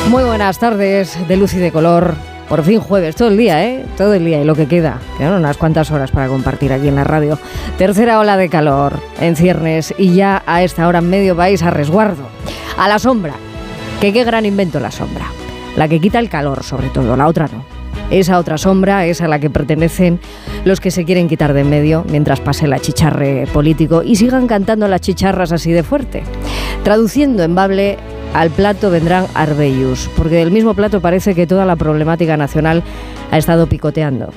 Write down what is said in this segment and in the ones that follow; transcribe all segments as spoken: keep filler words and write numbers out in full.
Muy buenas tardes, de luz y de color. Por fin jueves, todo el día, ¿eh? Todo el día y lo que queda. Quedan unas cuantas horas para compartir aquí en la radio. Tercera ola de calor en ciernes y ya a esta hora en medio país a resguardo. A la sombra. Que qué gran invento la sombra. La que quita el calor, sobre todo, la otra no. Esa otra sombra es a la que pertenecen los que se quieren quitar de en medio mientras pase el achicharre político y sigan cantando las chicharras así de fuerte. Traduciendo en bable, al plato vendrán arbellos, porque del mismo plato parece que toda la problemática nacional ha estado picoteando.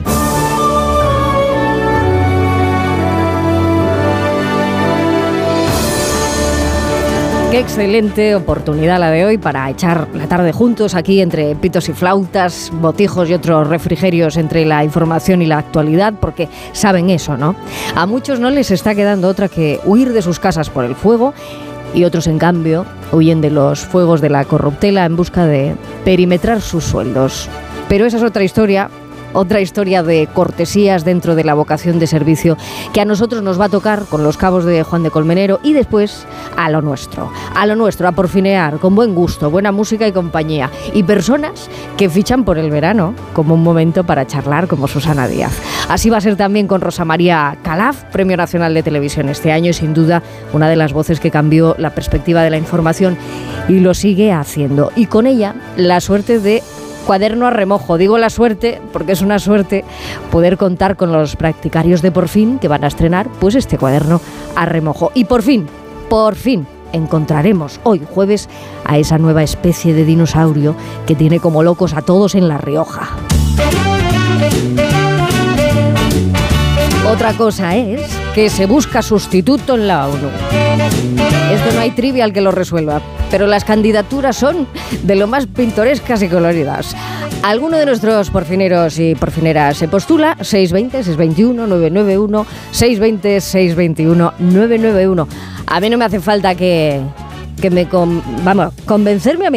Qué excelente oportunidad la de hoy para echar la tarde juntos aquí entre pitos y flautas, botijos y otros refrigerios entre la información y la actualidad, porque saben eso, ¿no? A muchos no les está quedando otra que huir de sus casas por el fuego y otros, en cambio, huyen de los fuegos de la corruptela en busca de perimetrar sus sueldos. Pero esa es otra historia. Otra historia de cortesías dentro de la vocación de servicio que a nosotros nos va a tocar con los cabos de Juan de Colmenero y después a lo nuestro, a lo nuestro, a porfinear, con buen gusto, buena música y compañía. Y personas que fichan por el verano como un momento para charlar, como Susana Díaz. Así va a ser también con Rosa María Calaf, Premio Nacional de Televisión este año y sin duda una de las voces que cambió la perspectiva de la información y lo sigue haciendo. Y con ella la suerte de cuaderno a remojo. Digo la suerte porque es una suerte poder contar con los practicarios de Por Fin que van a estrenar pues este cuaderno a remojo. Y por fin, por fin encontraremos hoy jueves a esa nueva especie de dinosaurio que tiene como locos a todos en La Rioja. Otra cosa es que se busca sustituto en la ONU. Esto no hay trivial que lo resuelva, pero las candidaturas son de lo más pintorescas y coloridas. Alguno de nuestros porfineros y porfineras se postula. seis veinte, seis veintiuno, nueve nueve uno, seis veinte, seis veintiuno, nueve nueve uno. A mí no me hace falta que, que me... Con, vamos, convencerme a mí.